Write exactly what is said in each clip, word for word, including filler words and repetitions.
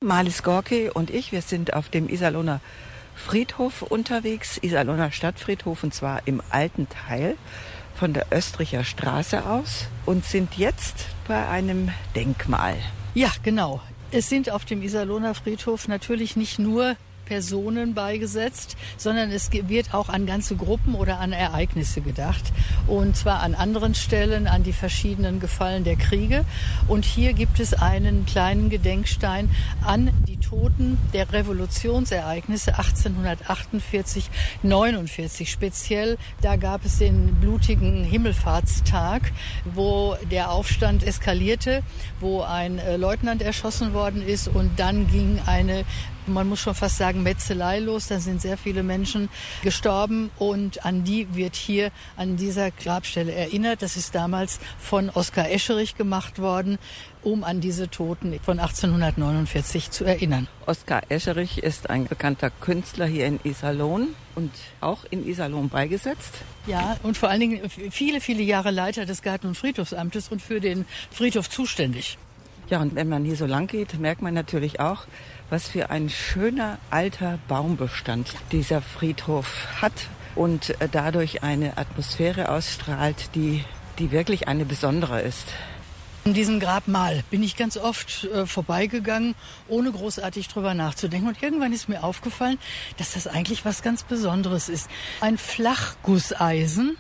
Marlies Gorki und ich, wir sind auf dem Iserlohner Friedhof unterwegs, Iserlohner Stadtfriedhof, und zwar im alten Teil von der Östricher Straße aus und sind jetzt bei einem Denkmal. Ja, genau. Es sind auf dem Iserlohner Friedhof natürlich nicht nur Personen beigesetzt, sondern es wird auch an ganze Gruppen oder an Ereignisse gedacht. Und zwar an anderen Stellen, an die verschiedenen Gefallen der Kriege. Und hier gibt es einen kleinen Gedenkstein an die Toten der Revolutionsereignisse achtzehnhundertachtundvierzig neunundvierzig. Speziell, da gab es den blutigen Himmelfahrtstag, wo der Aufstand eskalierte, wo ein Leutnant erschossen worden ist und dann ging eine, man muss schon fast sagen, Metzelei los. Da sind sehr viele Menschen gestorben und an die wird hier an dieser Grabstelle erinnert. Das ist damals von Oskar Escherich gemacht worden, um an diese Toten von achtzehnhundertneunundvierzig zu erinnern. Oskar Escherich ist ein bekannter Künstler hier in Iserlohn und auch in Iserlohn beigesetzt. Ja, und vor allen Dingen viele, viele Jahre Leiter des Garten- und Friedhofsamtes und für den Friedhof zuständig. Ja, und wenn man hier so lang geht, merkt man natürlich auch, was für ein schöner alter Baumbestand dieser Friedhof hat und dadurch eine Atmosphäre ausstrahlt, die, die wirklich eine besondere ist. In diesem Grabmal bin ich ganz oft äh, vorbeigegangen, ohne großartig drüber nachzudenken. Und irgendwann ist mir aufgefallen, dass das eigentlich was ganz Besonderes ist. Ein Flachgusseisen.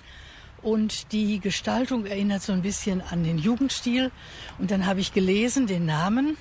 Und die Gestaltung erinnert so ein bisschen an den Jugendstil. Und dann habe ich gelesen den Namen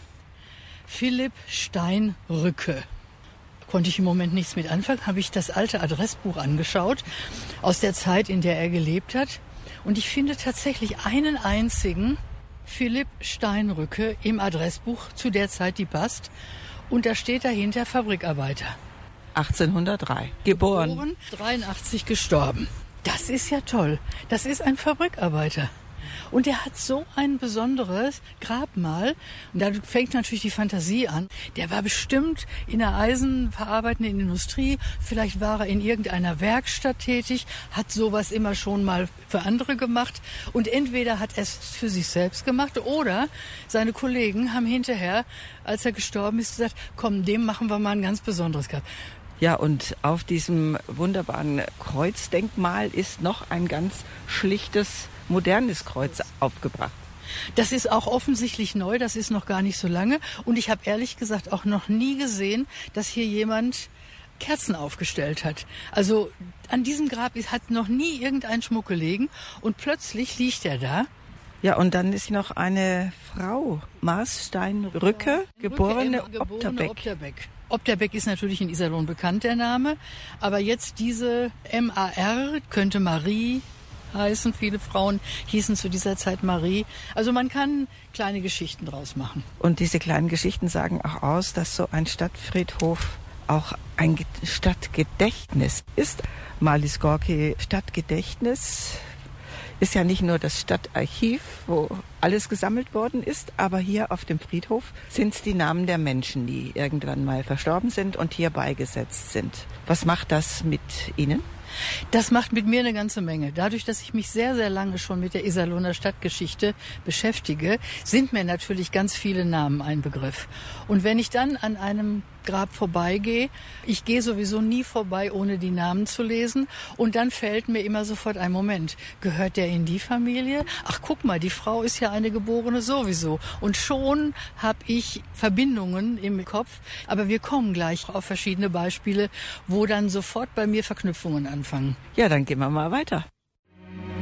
Philipp Steinrücke. Konnte ich im Moment nichts mit anfangen, habe ich das alte Adressbuch angeschaut, aus der Zeit, in der er gelebt hat. Und ich finde tatsächlich einen einzigen Philipp Steinrücke im Adressbuch zu der Zeit, die passt. Und da steht dahinter Fabrikarbeiter. achtzehnhundertdrei, geboren. Geboren, dreiundachtzig gestorben. Das ist ja toll. Das ist ein Fabrikarbeiter. Und er hat so ein besonderes Grabmal. Und da fängt natürlich die Fantasie an. Der war bestimmt in der eisenverarbeitenden Industrie. Vielleicht war er in irgendeiner Werkstatt tätig, hat sowas immer schon mal für andere gemacht. Und entweder hat er es für sich selbst gemacht oder seine Kollegen haben hinterher, als er gestorben ist, gesagt, komm, dem machen wir mal ein ganz besonderes Grab. Ja, und auf diesem wunderbaren Kreuzdenkmal ist noch ein ganz schlichtes, modernes Kreuz aufgebracht. Das ist auch offensichtlich neu, das ist noch gar nicht so lange. Und ich habe ehrlich gesagt auch noch nie gesehen, dass hier jemand Kerzen aufgestellt hat. Also an diesem Grab hat noch nie irgendein Schmuck gelegen und plötzlich liegt er da. Ja, und dann ist noch eine Frau, Marlies Steinrücke, geborene, geborene Opterbeck. Opterbeck. Opterbeck ist natürlich in Iserlohn bekannt, der Name. Aber jetzt diese M A R könnte Marie heißen. Viele Frauen hießen zu dieser Zeit Marie. Also man kann kleine Geschichten draus machen. Und diese kleinen Geschichten sagen auch aus, dass so ein Stadtfriedhof auch ein Stadtgedächtnis ist. Marlies Gorki, Stadtgedächtnis ist ja nicht nur das Stadtarchiv, wo alles gesammelt worden ist, aber hier auf dem Friedhof sind es die Namen der Menschen, die irgendwann mal verstorben sind und hier beigesetzt sind. Was macht das mit Ihnen? Das macht mit mir eine ganze Menge. Dadurch, dass ich mich sehr, sehr lange schon mit der Iserlohner Stadtgeschichte beschäftige, sind mir natürlich ganz viele Namen ein Begriff. Und wenn ich dann an einem Grab vorbeigehe, ich gehe sowieso nie vorbei, ohne die Namen zu lesen. Und dann fällt mir immer sofort ein Moment, gehört der in die Familie? Ach, guck mal, die Frau ist ja eine Geborene sowieso. Und schon habe ich Verbindungen im Kopf. Aber wir kommen gleich auf verschiedene Beispiele, wo dann sofort bei mir Verknüpfungen anfangen. Ja, dann gehen wir mal weiter.